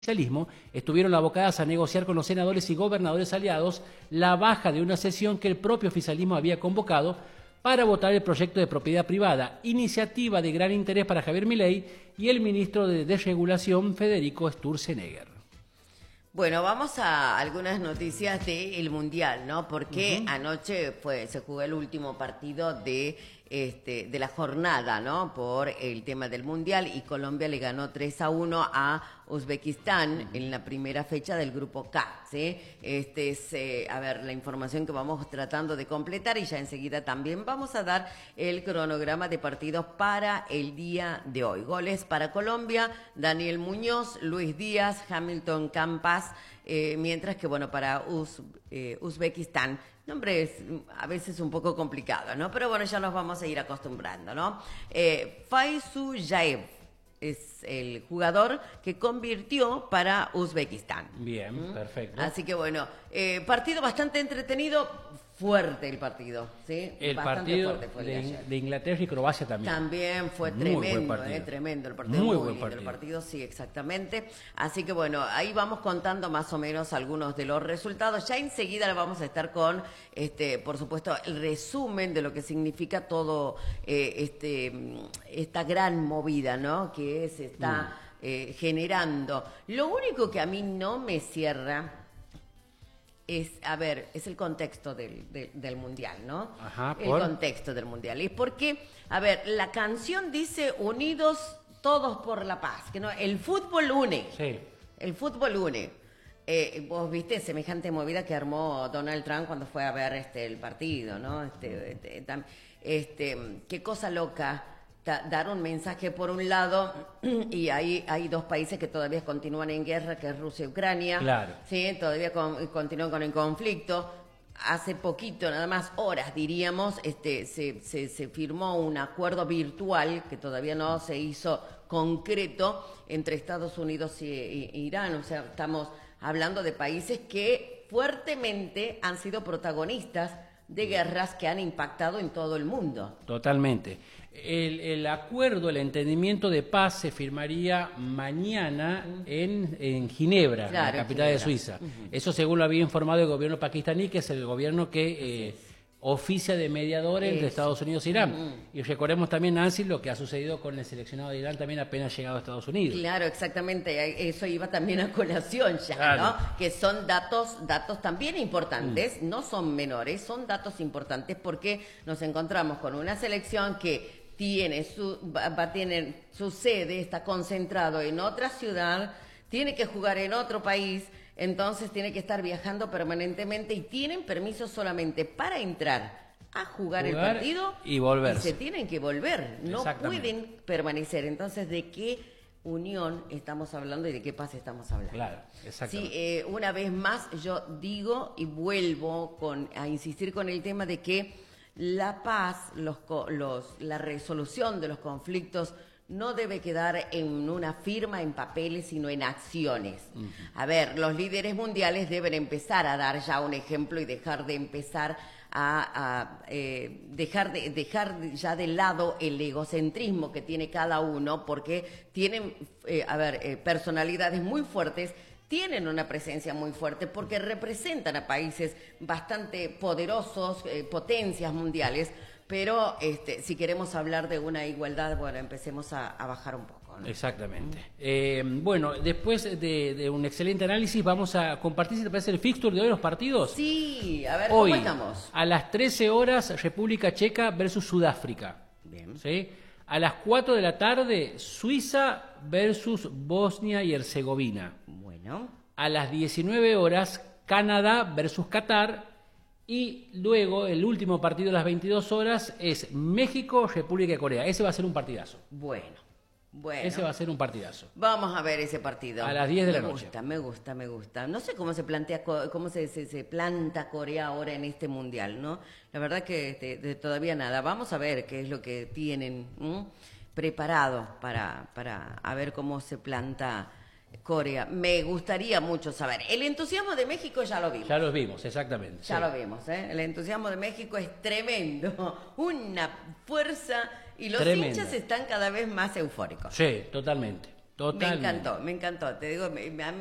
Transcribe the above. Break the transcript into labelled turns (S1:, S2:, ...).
S1: oficialismo estuvieron abocadas a negociar con los senadores y gobernadores aliados la baja de una sesión que el propio oficialismo había convocado para votar el proyecto de propiedad privada, iniciativa de gran interés para Javier Milei y el ministro de Desregulación, Federico Sturzenegger.
S2: Bueno, vamos a algunas noticias del Mundial, ¿no? Porque anoche se jugó el último partido de la jornada, ¿no? Por el tema del Mundial, y Colombia le ganó 3-1 a Uzbekistán en la primera fecha del grupo K, ¿sí? A ver, la información que vamos tratando de completar, y ya enseguida también vamos a dar el cronograma de partidos para el día de hoy. Goles para Colombia: Daniel Muñoz, Luis Díaz, Hamilton Campas, mientras que, bueno, para Uzbekistán, nombre es a veces un poco complicado, ¿no? Pero bueno, ya nos vamos a ir acostumbrando, ¿no? Faizullayev es el jugador que convirtió para Uzbekistán.
S1: Bien, perfecto.
S2: Así que bueno, partido bastante entretenido, fuerte el partido, ¿sí?
S1: El
S2: bastante
S1: partido
S2: fuerte fue
S1: de Inglaterra y Croacia también.
S2: También fue
S1: Muy
S2: tremendo,
S1: buen partido.
S2: Tremendo el partido,
S1: Muy
S2: muy
S1: buen
S2: lindo
S1: partido.
S2: el partido, sí, exactamente. Así que bueno, ahí vamos contando más o menos algunos de los resultados. Ya enseguida le vamos a estar con, por supuesto, el resumen de lo que significa todo esta gran movida, ¿no? Que se está generando. Lo único que a mí no me cierra es el contexto del Mundial, ¿no?
S1: Ajá,
S2: el contexto del Mundial. Es porque, a ver, la canción dice unidos todos por la paz, que no, el fútbol une.
S1: Sí.
S2: El fútbol une. Vos viste semejante movida que armó Donald Trump cuando fue a ver el partido, ¿no? Qué cosa loca. Dar un mensaje por un lado, y hay dos países que todavía continúan en guerra, que es Rusia y Ucrania.
S1: Claro.
S2: Sí, todavía continúan con el conflicto. Hace poquito, nada más horas diríamos, se firmó un acuerdo virtual que todavía no se hizo concreto entre Estados Unidos y Irán. O sea, estamos hablando de países que fuertemente han sido protagonistas de guerras que han impactado en todo el mundo.
S1: Totalmente. El acuerdo, el entendimiento de paz se firmaría mañana en Ginebra,
S2: Claro,
S1: la capital de Suiza. Eso según lo había informado el gobierno pakistaní, que es el gobierno que oficia de mediador entre Estados Unidos e Irán. Y recordemos también, Nancy, lo que ha sucedido con el seleccionado de Irán también apenas llegado a Estados Unidos.
S2: Claro, exactamente. Eso iba también a colación ya,
S1: Claro.
S2: ¿no? Que son datos también importantes, no son menores, son datos importantes, porque nos encontramos con una selección que va a tener su sede, está concentrado en otra ciudad, tiene que jugar en otro país, entonces tiene que estar viajando permanentemente, y tienen permiso solamente para entrar a jugar el partido
S1: y volverse.
S2: Y se tienen que volver, no pueden permanecer. Entonces, ¿de qué unión estamos hablando y de qué paz estamos hablando?
S1: Claro, exactamente.
S2: Sí, una vez más yo digo y vuelvo a insistir con el tema de que la paz, la resolución de los conflictos no debe quedar en una firma, en papeles, sino en acciones. A ver, los líderes mundiales deben empezar a dar ya un ejemplo y dejar de empezar dejar ya de lado el egocentrismo que tiene cada uno, porque tienen, personalidades muy fuertes, tienen una presencia muy fuerte porque representan a países bastante poderosos, potencias mundiales, pero si queremos hablar de una igualdad, bueno, empecemos a bajar un poco, ¿no?
S1: Exactamente. Bueno, después de un excelente análisis, vamos a compartir, si te parece, el fixture de hoy, los partidos.
S2: Sí, a ver,
S1: hoy,
S2: ¿cómo estamos?
S1: A las 13 horas, República Checa versus Sudáfrica.
S2: Bien.
S1: ¿Sí? A las 4 de la tarde, Suiza versus Bosnia y Herzegovina.
S2: Bueno.
S1: A las 19 horas, Canadá versus Qatar. Y luego, el último partido a las 22 horas es México, República de Corea. Ese va a ser un partidazo.
S2: Bueno.
S1: Ese va a ser un partidazo.
S2: Vamos a ver ese partido.
S1: A las 10 de la noche.
S2: Me gusta. No sé cómo se plantea, cómo se planta Corea ahora en este mundial, ¿no? La verdad que todavía nada. Vamos a ver qué es lo que tienen preparado para a ver cómo se planta Corea. Me gustaría mucho saber. El entusiasmo de México ya lo vimos.
S1: Ya lo vimos, exactamente.
S2: Ya lo vimos, ¿eh? El entusiasmo de México es tremendo. Una fuerza, y los hinchas están cada vez más eufóricos.
S1: Sí, totalmente. Totalmente.
S2: Me encantó. Te digo,